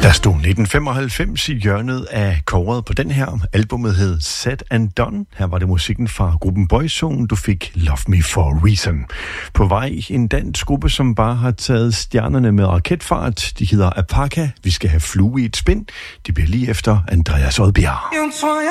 Der stod 1995 i hjørnet af coveret på den her. Albumet hed Said and Done. Her var det musikken fra gruppen Boyzone. Du fik Love Me For A Reason. På vej en dansk gruppe, som bare har taget stjernerne med raketfart. De hedder Apaka. Vi skal have flue i et spind. De bliver lige efter Andreas Odbjerg.